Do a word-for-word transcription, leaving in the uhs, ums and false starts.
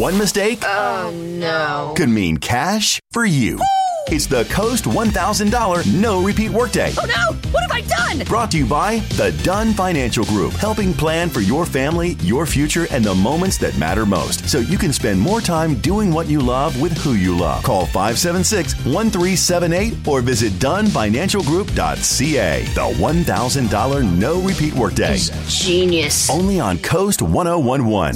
One mistake Oh, no. could mean cash for you. It's the Coast one thousand dollars No Repeat Workday. Oh, no. What have I done? Brought to you by the Dunn Financial Group, helping plan for your family, your future, and the moments that matter most, so you can spend more time doing what you love with who you love. Call five seven six, one three seven eight or visit dunn financial group dot c a. The one thousand dollars No Repeat Workday. Genius. Only on Coast ten eleven.